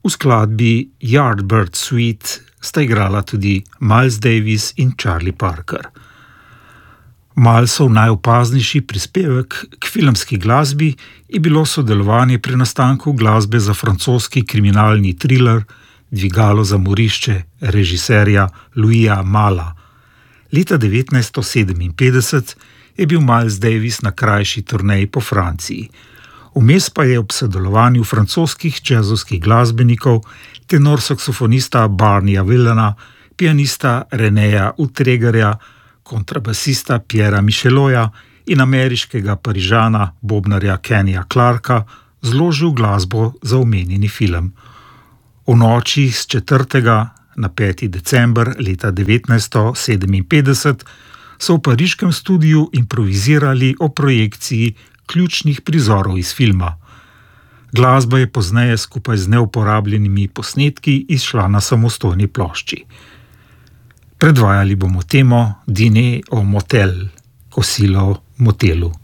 V skladbi Yardbird Suite sta igrala tudi Miles Davis in Charlie Parker. Milesov najopaznejši prispevek k filmski glasbi je bilo sodelovanje pri nastanku glasbe za francoski kriminalni thriller Dvigalo za morišče režiserja Louisa Mala. Leta 1957 je bil Miles Davis na krajši turneji po Franciji. Vmes pa je ob sodelovanju francoskih džezovskih glasbenikov, tenor saksofonista Barneya Villena, pianista Renéja Utregerja, kontrabasista Pierra Micheloja in ameriškega Parižana bobnarja Kennyja Clarka zložil glasbo za omenjeni film. V noči s 4. na 5. december leta 1957 so v pariškem studiu improvizirali o projekciji ključnih prizorov iz filma. Glasba je pozneje skupaj z neuporabljenimi posnetki izšla na samostojni plošči. Predvajali bomo temo Dîner au motel, kosilo v motelu.